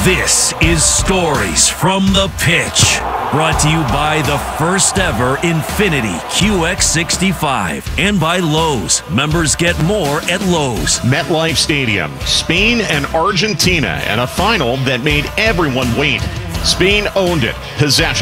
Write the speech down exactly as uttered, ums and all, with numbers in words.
This is Stories from the Pitch, brought to you by the first ever Infiniti Q X sixty-five and by Lowe's. Members get more at Lowe's. MetLife Stadium, Spain and Argentina, and a final that made everyone wait. Spain owned it. Possession.